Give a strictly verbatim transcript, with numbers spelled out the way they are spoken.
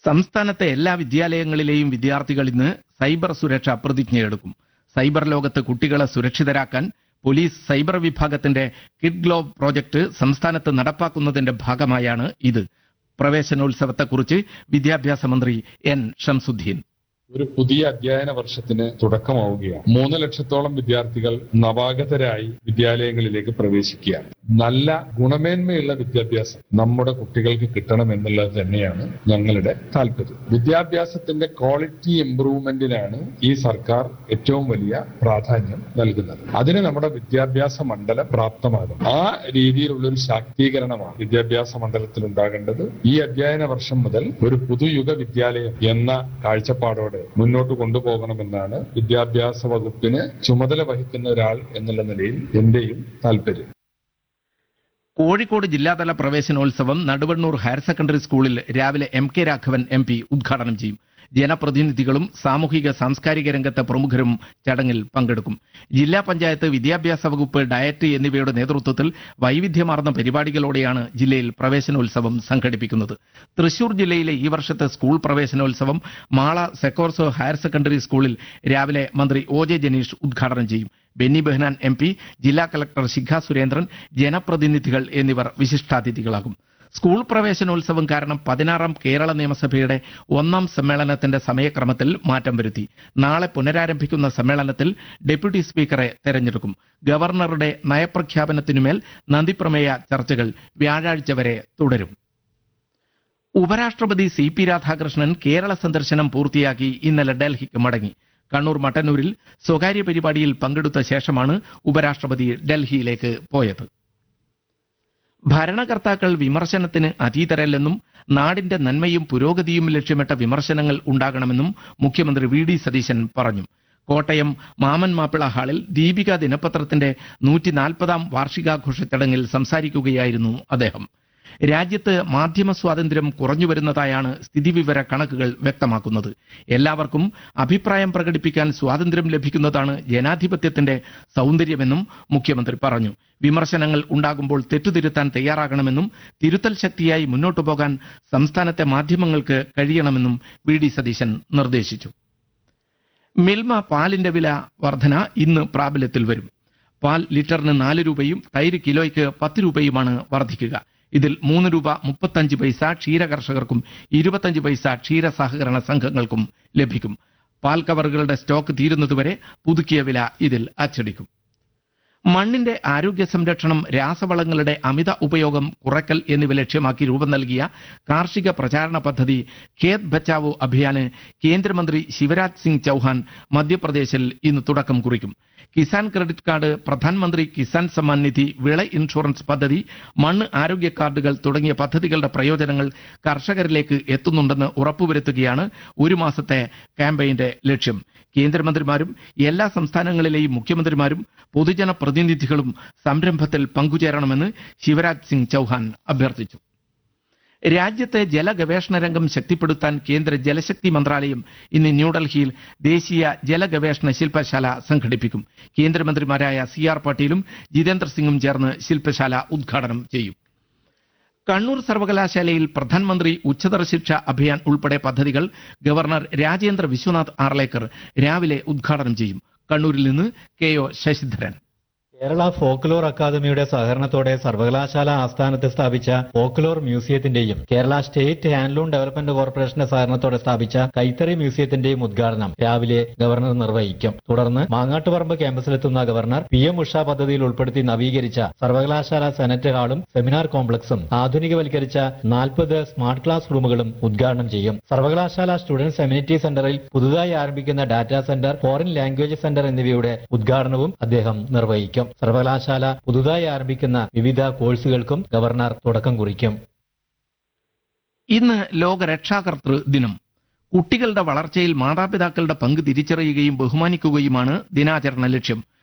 സംസ്ഥാനത്തെ എല്ലാ വിദ്യാലയങ്ങളിലെയും വിദ്യാർത്ഥികൾ ഇന്ന് സൈബർ സുരക്ഷ പ്രതിജ്ഞയെടുക്കും. സൈബർ ലോകത്ത് കുട്ടികളെ സുരക്ഷിതരാക്കാൻ പോലീസ് സൈബർ വിഭാഗത്തിന്റെ കിഡ് ഗ്ലോവ് പ്രോജക്ട് സംസ്ഥാനത്ത് നടപ്പാക്കുന്നതിന്റെ ഭാഗമായാണ് ഇത്. പ്രവേശനോത്സവത്തെക്കുറിച്ച് വിദ്യാഭ്യാസ മന്ത്രി എൻ ഷംസുദ്ദീൻ. ഒരു പുതിയ അധ്യയന വർഷത്തിന് തുടക്കമാവുകയാണ്. മൂന്ന് ലക്ഷത്തോളം വിദ്യാർത്ഥികൾ നവാഗതരായി വിദ്യാലയങ്ങളിലേക്ക് പ്രവേശിക്കുകയാണ്. നല്ല ഗുണമേന്മയുള്ള വിദ്യാഭ്യാസം നമ്മുടെ കുട്ടികൾക്ക് കിട്ടണം എന്നുള്ളത് തന്നെയാണ് ഞങ്ങളുടെ താല്പര്യം. വിദ്യാഭ്യാസത്തിന്റെ ക്വാളിറ്റി ഇംപ്രൂവ്മെന്റിനാണ് ഈ സർക്കാർ ഏറ്റവും വലിയ പ്രാധാന്യം നൽകുന്നത്. അതിന് നമ്മുടെ വിദ്യാഭ്യാസ മണ്ഡലം പ്രാപ്തമാകും. ആ രീതിയിലുള്ള ഒരു ശാക്തീകരണമാണ് വിദ്യാഭ്യാസ മണ്ഡലത്തിൽ ഉണ്ടാകേണ്ടത്. ഈ അധ്യയന വർഷം മുതൽ ഒരു പുതുയുഗ വിദ്യാലയം എന്ന കാഴ്ചപ്പാടോടെ മുന്നോട്ട് കൊണ്ടുപോകണമെന്നാണ് വിദ്യാഭ്യാസ വകുപ്പിന് ചുമതല വഹിക്കുന്ന ഒരാൾ എന്നുള്ള നിലയിൽ എന്റെയും താല്പര്യം. കോഴിക്കോട് ജില്ലാതല പ്രവേശനോത്സവം നടുവണ്ണൂർ ഹയർ സെക്കൻഡറി സ്കൂളിൽ രാവിലെ M K Raghavan M P ഉദ്ഘാടനം ചെയ്യും. ജനപ്രതിനിധികളും സാമൂഹിക സാംസ്കാരിക രംഗത്തെ പ്രമുഖരും ചടങ്ങിൽ പങ്കെടുക്കും. ജില്ലാ പഞ്ചായത്ത്, വിദ്യാഭ്യാസ വകുപ്പ്, ഡയറ്റ് എന്നിവയുടെ നേതൃത്വത്തിൽ വൈവിധ്യമാർന്ന പരിപാടികളോടെയാണ് ജില്ലയിൽ പ്രവേശനോത്സവം സംഘടിപ്പിക്കുന്നത്. തൃശൂർ ജില്ലയിലെ ഈ വർഷത്തെ സ്കൂൾ പ്രവേശനോത്സവം മാള സെക്കോർസോ ഹയർ സെക്കൻഡറി സ്കൂളിൽ രാവിലെ മന്ത്രി ഒ ജെ ജനീഷ് ഉദ്ഘാടനം ചെയ്യും. ബെന്നി ബെഹനാൻ എം പി, ജില്ലാ കളക്ടർ ശിഖ സുരേന്ദ്രൻ, ജനപ്രതിനിധികൾ എന്നിവർ വിശിഷ്ടാതിഥികളാകും. സ്കൂൾ പ്രവേശനോത്സവം കാരണം പതിനാറാം കേരള നിയമസഭയുടെ ഒന്നാം സമ്മേളനത്തിന്റെ സമയക്രമത്തിൽ മാറ്റം വരുത്തി. നാളെ പുനരാരംഭിക്കുന്ന സമ്മേളനത്തിൽ ഡെപ്യൂട്ടി സ്പീക്കറെ തെരഞ്ഞെടുക്കും. ഗവർണറുടെ നയപ്രഖ്യാപനത്തിനുമേൽ നന്ദിപ്രമേയ ചർച്ചകൾ വ്യാഴാഴ്ച വരെ തുടരും. ഉപരാഷ്ട്രപതി സി പി രാധാകൃഷ്ണൻ കേരള സന്ദർശനം പൂർത്തിയാക്കി ഇന്നലെ ഡൽഹിക്ക് മടങ്ങി. കണ്ണൂർ മട്ടന്നൂരിൽ സ്വകാര്യ പരിപാടിയിൽ പങ്കെടുത്ത ശേഷമാണ് ഉപരാഷ്ട്രപതി ഡൽഹിയിലേക്ക് പോയത്. ഭരണകർത്താക്കൾ വിമർശനത്തിന് അതീതരല്ലെന്നും നാടിന്റെ നന്മയും പുരോഗതിയും ലക്ഷ്യമിട്ട വിമർശനങ്ങൾ ഉണ്ടാകണമെന്നും മുഖ്യമന്ത്രി വി ഡി സതീശൻ പറഞ്ഞു. കോട്ടയം മാമൻ മാപ്പിള ഹാളിൽ ദീപിക ദിനപത്രത്തിന്റെ നൂറ്റി നാൽപ്പതാം വാർഷികാഘോഷ ചടങ്ങിൽ സംസാരിക്കുകയായിരുന്നു അദ്ദേഹം. രാജ്യത്ത് മാധ്യമ സ്വാതന്ത്ര്യം കുറഞ്ഞുവരുന്നതായാണ് സ്ഥിതിവിവര കണക്കുകൾ വ്യക്തമാക്കുന്നത്. എല്ലാവർക്കും അഭിപ്രായം പ്രകടിപ്പിക്കാൻ സ്വാതന്ത്ര്യം ലഭിക്കുന്നതാണ് ജനാധിപത്യത്തിന്റെ സൗന്ദര്യമെന്നും മുഖ്യമന്ത്രി പറഞ്ഞു. വിമർശനങ്ങൾ ഉണ്ടാകുമ്പോൾ തെറ്റുതിരുത്താൻ തയ്യാറാകണമെന്നും തിരുത്തൽ ശക്തിയായി മുന്നോട്ടു പോകാൻ സംസ്ഥാനത്തെ മാധ്യമങ്ങൾക്ക് കഴിയണമെന്നും വി ഡി സതീശൻ നിർദ്ദേശിച്ചു. മിൽമ പാലിന്റെ വില വർധന ഇന്ന് പ്രാബല്യത്തിൽ വരും. പാൽ ലിറ്ററിന് നാല് രൂപയും തൈര് കിലോയ്ക്ക് പത്ത് രൂപയുമാണ് വർദ്ധിക്കുക. ഇതിൽ മൂന്ന് രൂപ മുപ്പത്തഞ്ച് പൈസ ക്ഷീര കർഷകർക്കും ഇരുപത്തഞ്ച് പൈസ ക്ഷീര സഹകരണ സംഘങ്ങൾക്കും ലഭിക്കും. പാൽ കവറുകളുടെ സ്റ്റോക്ക് തീരുന്നതുവരെ പുതുക്കിയ വില ഇതിൽ അച്ചടിക്കും. മണ്ണിന്റെ ആരോഗ്യ സംരക്ഷണം, രാസവളങ്ങളുടെ അമിത ഉപയോഗം കുറയ്ക്കൽ എന്നിവ ലക്ഷ്യമാക്കി രൂപം നൽകിയ കാർഷിക പ്രചാരണ പദ്ധതി ഖേത് ബച്ചാവോ അഭിയാന് കേന്ദ്രമന്ത്രി ശിവരാജ് സിംഗ് ചൌഹാൻ മധ്യപ്രദേശിൽ ഇന്ന് തുടക്കം കുറിക്കും. കിസാൻ ക്രെഡിറ്റ് കാർഡ്, പ്രധാനമന്ത്രി കിസാൻ സമ്മാൻ നിധി, വിള ഇൻഷുറൻസ് പദ്ധതി, മണ്ണ് ആരോഗ്യ കാർഡുകൾ തുടങ്ങിയ പദ്ധതികളുടെ പ്രയോജനങ്ങൾ കർഷകരിലേക്ക് എത്തുന്നുണ്ടെന്ന് ഉറപ്പുവരുത്തുകയാണ് ഒരു മാസത്തെ ക്യാമ്പയിന്റെ ലക്ഷ്യം. കേന്ദ്രമന്ത്രിമാരും എല്ലാ സംസ്ഥാനങ്ങളിലെയും മുഖ്യമന്ത്രിമാരും പൊതുജന പ്രതിനിധികളും സംരംഭത്തിൽ പങ്കുചേരണമെന്ന് ശിവരാജ് സിംഗ് ചൌഹാൻ അഭ്യർത്ഥിച്ചു. രാജ്യത്തെ ജലഗവേഷണ രംഗം ശക്തിപ്പെടുത്താൻ കേന്ദ്ര ജലശക്തി മന്ത്രാലയം ഇന്ന് ന്യൂഡൽഹിയിൽ ദേശീയ ജലഗവേഷണ ശില്പശാല സംഘടിപ്പിക്കും. കേന്ദ്രമന്ത്രിമാരായ സി ആർ പാട്ടീലും ജിതേന്ദ്ര സിംഗും ചേർന്ന് ശില്പശാല ഉദ്ഘാടനം ചെയ്യും. കണ്ണൂർ സർവകലാശാലയിൽ പ്രധാനമന്ത്രി ഉച്ചതല ശിക്ഷ അഭിയാൻ ഉൾപ്പെടെ പദ്ധതികൾ ഗവർണർ രാജേന്ദ്ര വിശ്വനാഥ് ആർലേക്കർ രാവിലെ ഉദ്ഘാടനം ചെയ്യും. കണ്ണൂരിൽ നിന്ന് K O Sasidharan. Kerala folklore അക്കാദമിയുടെ സഹകരണത്തോടെ സർവകലാശാല ആസ്ഥാനത്ത് സ്ഥാപിച്ച folklore മ്യൂസിയത്തിന്റെയും Kerala state handloom development കോർപ്പറേഷന്റെ സഹകരണത്തോടെ സ്ഥാപിച്ച കൈത്തറി മ്യൂസിയത്തിന്റെയും ഉദ്ഘാടനം രാവിലെ ഗവർണർ നിർവഹിക്കും. തുടർന്ന് Mangattuparamba ക്യാമ്പസിലെത്തുന്ന governor P M Usha പദ്ധതിയിൽ ഉൾപ്പെടുത്തി നവീകരിച്ച സർവകലാശാല സെനറ്റ് ഹാളും സെമിനാർ കോംപ്ലക്സും ആധുനികവൽക്കരിച്ച നാൽപ്പത് സ്മാർട്ട് ക്ലാസ് റൂമുകളും ഉദ്ഘാടനം ചെയ്യും. സർവകലാശാല സ്റ്റുഡന്റ്സ് എമ്യൂണിറ്റി സെന്ററിൽ പുതുതായി ആരംഭിക്കുന്ന data centre, foreign language centre എന്നിവയുടെ ഉദ്ഘാടനവും അദ്ദേഹം നിർവഹിക്കും. സർവകലാശാല പുതുതായി ആരംഭിക്കുന്ന വിവിധ കോഴ്സുകൾക്കും ഗവർണർ തുടക്കം കുറിക്കും. ഇന്ന് ലോക രക്ഷാകർതൃ ദിനം. കുട്ടികളുടെ വളർച്ചയിൽ മാതാപിതാക്കളുടെ പങ്ക് തിരിച്ചറിയുകയും ബഹുമാനിക്കുകയുമാണ് ദിനാചരണ ലക്ഷ്യം.